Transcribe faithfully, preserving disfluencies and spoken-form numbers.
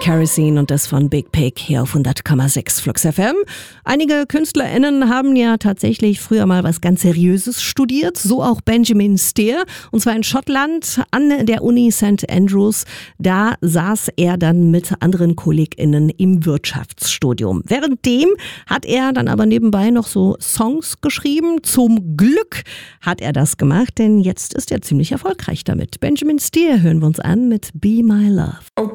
Kerosene und das von Big Pig hier auf hundert Komma sechs Flux F M. Einige KünstlerInnen haben ja tatsächlich früher mal was ganz Seriöses studiert, so auch Benjamin Steer, und zwar in Schottland an der Uni St Andrews. Da saß er dann mit anderen KollegInnen im Wirtschaftsstudium. Währenddem hat er dann aber nebenbei noch so Songs geschrieben. Zum Glück hat er das gemacht, denn jetzt ist er ziemlich erfolgreich damit. Benjamin Steer hören wir uns an mit Be My Love.